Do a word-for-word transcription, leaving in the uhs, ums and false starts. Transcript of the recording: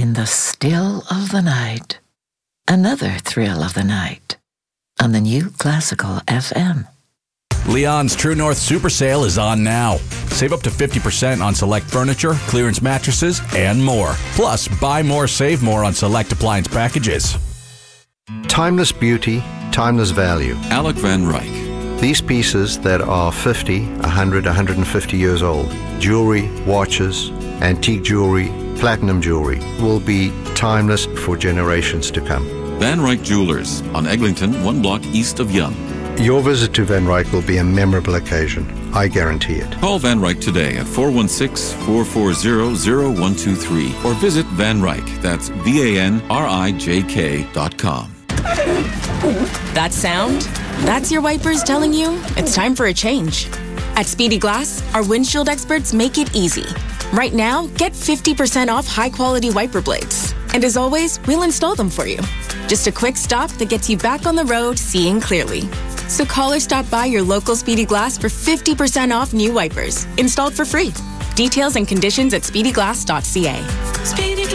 in the still of the night. Another thrill of the night on the new Classical F M. Leon's True North Super Sale is on now. Save up to fifty percent on select furniture, clearance mattresses, and more. Plus, buy more, save more on select appliance packages. Timeless beauty, timeless value. Alec Van Ryk. These pieces that are fifty, one hundred, one hundred fifty years old, jewelry, watches, antique jewelry, platinum jewelry, will be timeless for generations to come. Van Ryk Jewelers on Eglinton, one block east of Yonge. Your visit to Van Ryk will be a memorable occasion. I guarantee it. Call Van Ryk today at four one six, four four zero, zero one two three or visit Van Ryk. That's V A N R I J K dot com. That sound? That's your wipers telling you it's time for a change. At Speedy Glass, our windshield experts make it easy. Right now, get fifty percent off high-quality wiper blades. And as always, we'll install them for you. Just a quick stop that gets you back on the road seeing clearly. So call or stop by your local Speedy Glass for fifty percent off new wipers, installed for free. Details and conditions at speedy glass dot c a. Speedy.